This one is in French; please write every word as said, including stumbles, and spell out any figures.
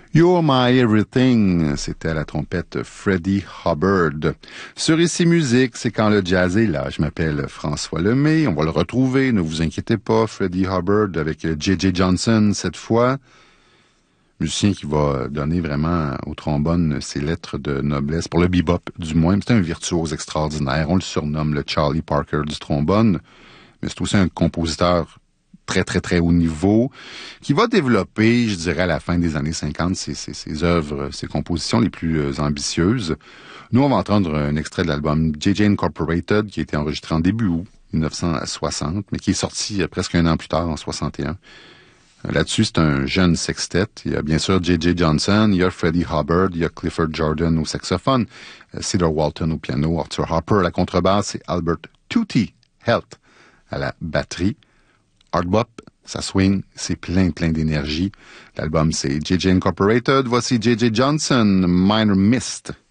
You're My Everything, c'était à la trompette Freddie Hubbard. Sur Ici Musique, c'est quand le jazz est là. Je m'appelle François Lemay, on va le retrouver, ne vous inquiétez pas, Freddie Hubbard avec J J Johnson cette fois. Musicien qui va donner vraiment au trombone ses lettres de noblesse, pour le bebop du moins. C'est un virtuose extraordinaire, on le surnomme le Charlie Parker du trombone, mais c'est aussi un compositeur très, très, très haut niveau, qui va développer, je dirais, à la fin des années cinquante, ses, ses, ses œuvres, ses compositions les plus euh, ambitieuses. Nous, on va entendre un extrait de l'album J J Incorporated, qui a été enregistré en début août mille neuf cent soixante, mais qui est sorti euh, presque un an plus tard, en soixante et un. Euh, là-dessus, c'est un jeune sextet. Il y a bien sûr J J Johnson, il y a Freddie Hubbard, il y a Clifford Jordan au saxophone, euh, Cedar Walton au piano, Arthur Harper à la contrebasse et Albert Tutti Helt à la batterie. Hard bop, ça swing, c'est plein, plein d'énergie. L'album, c'est J J Incorporated. Voici J J Johnson, Minor Mist.